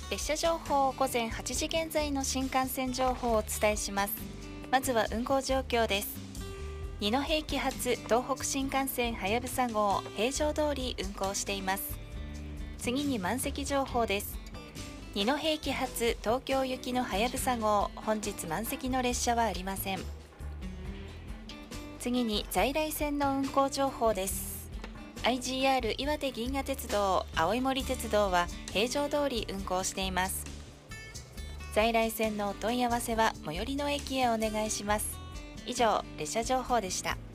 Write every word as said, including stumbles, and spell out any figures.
列車情報、午前はちじ現在の新幹線情報をお伝えします。まずは運行状況です。二戸駅発東北新幹線はやぶさ号、平常通り運行しています。次に満席情報です。二戸駅発東京行きのはやぶさ号、本日満席の列車はありません。次に在来線の運行情報です。アイジーアール 岩手銀河鉄道、青い森鉄道は平常通り運行しています。在来線のお問い合わせは最寄りの駅へお願いします。以上、列車情報でした。